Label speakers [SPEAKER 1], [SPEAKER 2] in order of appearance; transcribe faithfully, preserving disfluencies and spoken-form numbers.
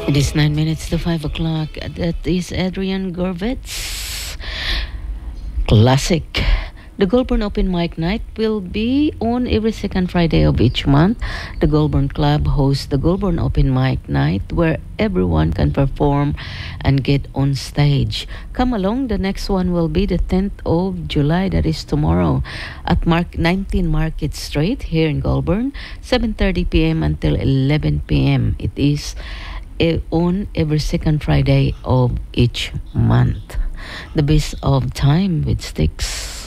[SPEAKER 1] It is nine minutes to five o'clock. That is Adrian Gorvet's classic. The Goulburn Open Mic Night will be on every second Friday of each month. The Goulburn Club hosts the Goulburn Open Mic Night where everyone can perform and get on stage. Come along, the next one will be the tenth of July, that is tomorrow, at Mark nineteen Market Street here in Goulburn, seven thirty p.m. until eleven p.m. It is eh, on every second Friday of each month. The Beast of Time with Sticks.